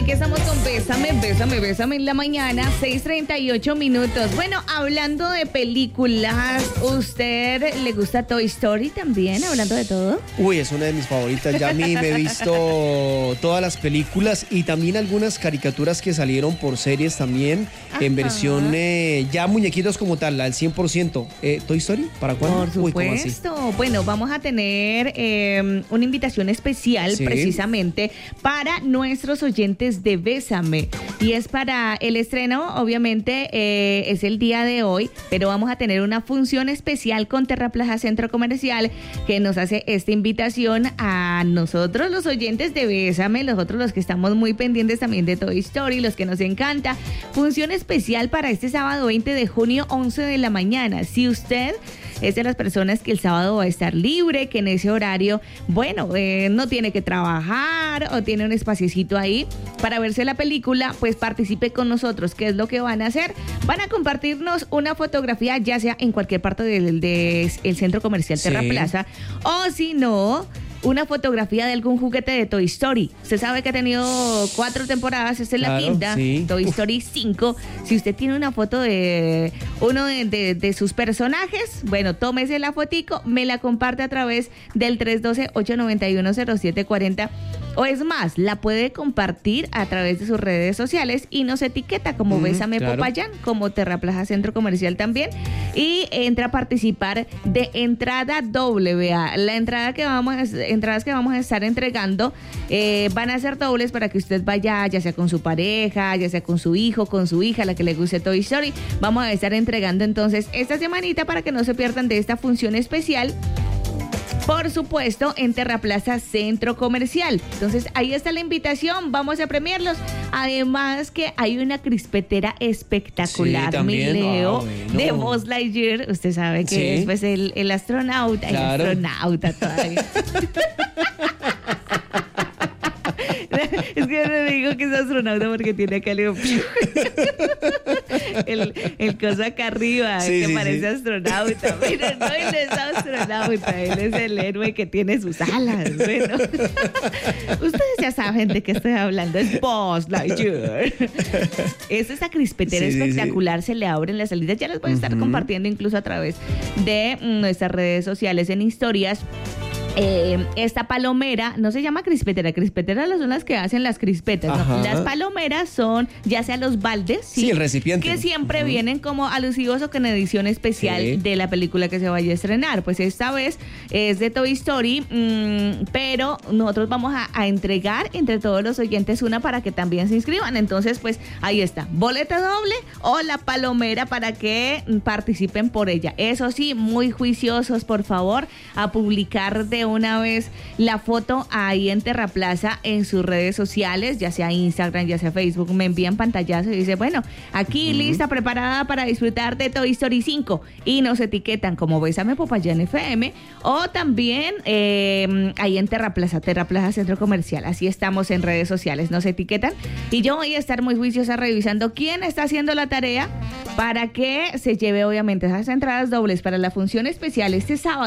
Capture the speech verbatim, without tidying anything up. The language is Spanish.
Aquí estamos con Bésame, Bésame, Bésame en la mañana, seis treinta y ocho minutos. Bueno, hablando de películas, ¿usted le gusta Toy Story también? Hablando de todo. Uy, es una de mis favoritas. Ya a mí me he visto todas las películas y también algunas caricaturas que salieron por series también. Ajá. En versión eh, ya muñequitos como tal, al cien por ciento. Eh, ¿Toy Story? ¿Para cuándo? Por supuesto. Uy, bueno, vamos a tener eh, una invitación especial, sí, precisamente para nuestros oyentes de Bésame, y es para el estreno, obviamente eh, es el día de hoy, pero vamos a tener una función especial con Terraplaza Centro Comercial que nos hace esta invitación a nosotros los oyentes de Bésame, los otros los que estamos muy pendientes también de Toy Story, los que nos encanta. Función especial para este sábado veinte de junio, once de la mañana. Si usted es de las personas que el sábado va a estar libre, que en ese horario, bueno, eh, no tiene que trabajar o tiene un espaciecito ahí para verse la película, pues participe con nosotros. ¿Qué es lo que van a hacer? Van a compartirnos una fotografía, ya sea en cualquier parte del de, el centro comercial Terraplaza, sí, o si no, una fotografía de algún juguete de Toy Story. Usted sabe que ha tenido cuatro temporadas, esta es claro, la quinta, sí. Toy Story cinco. Si usted tiene una foto de uno de, de, de sus personajes, bueno, tómese la fotico, me la comparte a través del tres uno dos, ocho nueve uno, cero siete cuatro cero. O es más, la puede compartir a través de sus redes sociales y nos etiqueta como mm, Bésame claro. Popayán, como Terraplaza Centro Comercial también, y entra a participar de entrada doble. Vea, la entrada que vamos a, entradas que vamos a estar entregando eh, van a ser dobles para que usted vaya, ya sea con su pareja, ya sea con su hijo, con su hija, la que le guste Toy Story. Vamos a estar entregando entonces esta semanita para que no se pierdan de esta función especial, por supuesto, en Terraplaza Centro Comercial. Entonces, ahí está la invitación, vamos a premiarlos. Además que hay una crispetera espectacular, sí, mi Leo, ah, bueno. de Buzz Lightyear. Usted sabe que sí. es pues, el, el astronauta, claro. el astronauta todavía. Es que yo le digo que es astronauta porque tiene acá el, el, el cosa acá arriba, sí, que sí, parece sí. astronauta. Pero no, él es astronauta, él es el héroe que tiene sus alas. Bueno, ustedes ya saben de qué estoy hablando, es Buzz Lightyear. Es esta crispetera sí, espectacular, sí, sí. se le abren las salidas. Ya les voy a estar uh-huh. compartiendo incluso a través de nuestras redes sociales en historias. Eh, esta palomera no se llama crispetera, crispeteras son las que hacen las crispetas, ¿no? Las palomeras son ya sea los baldes, sí, sí el recipiente, que siempre uh-huh. vienen como alusivos o que en edición especial sí. de la película que se vaya a estrenar. Pues esta vez es de Toy Story, mmm, pero nosotros vamos a, a entregar entre todos los oyentes una para que también se inscriban. Entonces pues ahí está, boleta doble o la palomera para que participen por ella. Eso sí, muy juiciosos, por favor, a publicar de una vez la foto ahí en Terraplaza en sus redes sociales, ya sea Instagram, ya sea Facebook. Me envían pantallazo y dice, bueno, aquí uh-huh. lista, preparada para disfrutar de Toy Story cinco, y nos etiquetan como Bésame Popayán F M, o también eh, ahí en Terraplaza, Terraplaza Centro Comercial. Así estamos en redes sociales, nos etiquetan y yo voy a estar muy juiciosa revisando quién está haciendo la tarea para que se lleve obviamente esas entradas dobles para la función especial este sábado